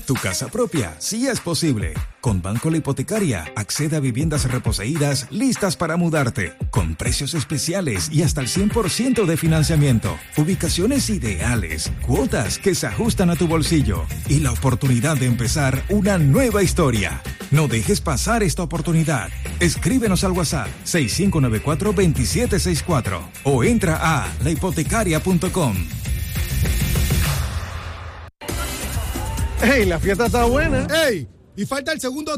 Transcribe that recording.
Tu casa propia sí es posible. Con Banco La Hipotecaria, accede a viviendas reposeídas listas para mudarte, con precios especiales y hasta el 100% de financiamiento. Ubicaciones ideales, cuotas que se ajustan a tu bolsillo y la oportunidad de empezar una nueva historia. No dejes pasar esta oportunidad. Escríbenos al WhatsApp 6594-2764 o entra a lahipotecaria.com. ¡Ey, la fiesta está buena! ¡Ey! Y falta el segundo